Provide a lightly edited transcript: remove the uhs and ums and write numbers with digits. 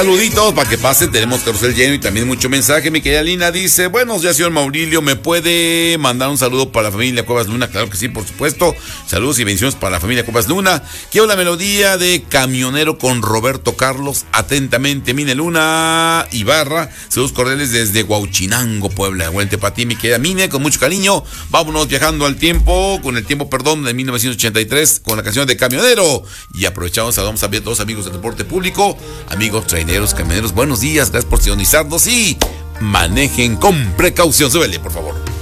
Saluditos para que pasen, tenemos carrusel lleno y también mucho mensaje. Mi querida Lina dice, buenos días, señor Maurilio, ¿me puede mandar un saludo para la familia Cuevas Luna? Claro que sí, por supuesto. Saludos y bendiciones para la familia Cuevas Luna. Quiero la melodía de Camionero con Roberto Carlos. Atentamente, Mine Luna Ibarra. Saludos cordiales desde Huauchinango, Puebla. Aguante para ti, mi querida Mine, con mucho cariño. Vámonos viajando al tiempo, de 1983, con la canción de Camionero. Y aprovechamos, saludamos a todos los amigos del deporte público, amigos traineros, camioneros, buenos días, gracias por sintonizarnos y manejen con precaución. Súbele, por favor.